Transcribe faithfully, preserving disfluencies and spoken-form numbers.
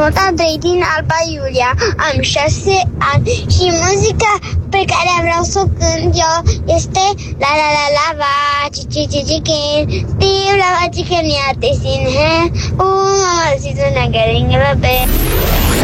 Sunt Andrei din Alba Iulia, am șase ani și muzica pe care vreau să o cânt eu este La la la la va, cici cici chicken, Steve la va chicken ia te sin hai, oh mama si tu na garing babe.